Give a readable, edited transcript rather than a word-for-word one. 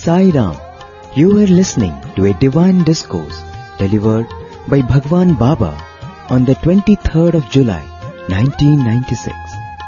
Sai Ram. You are listening to a divine discourse delivered by Bhagwan Baba on the 23rd of July, 1996.